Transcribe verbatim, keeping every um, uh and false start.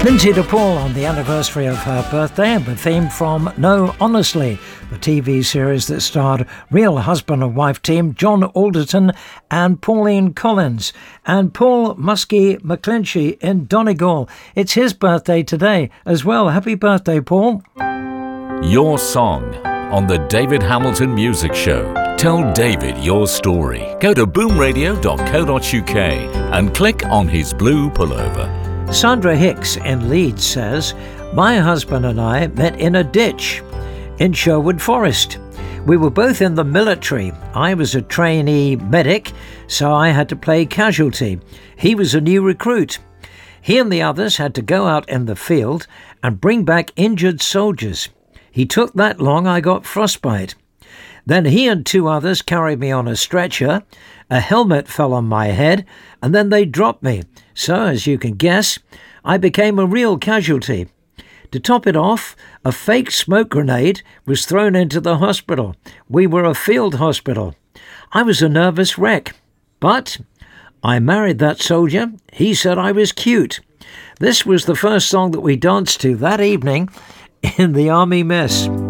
Lindsay DePaul on the anniversary of her birthday, and the theme from No Honestly, the T V series that starred real husband and wife team John Alderton and Pauline Collins, and Paul Muskie McClinchy in Donegal. It's his birthday today as well. Happy birthday, Paul. Your song on the David Hamilton Music Show. Tell David your story. Go to boom radio dot co dot uk and click on his blue pullover. Sandra Hicks in Leeds says, my husband and I met in a ditch in Sherwood Forest. We were both in the military. I was a trainee medic, so I had to play casualty. He was a new recruit. He and the others had to go out in the field and bring back injured soldiers. He took that long, I got frostbite. Then he and two others carried me on a stretcher. A helmet fell on my head, and then they dropped me. So, as you can guess, I became a real casualty. To top it off, a fake smoke grenade was thrown into the hospital. We were a field hospital. I was a nervous wreck. But I married that soldier. He said I was cute. This was the first song that we danced to that evening in the army mess.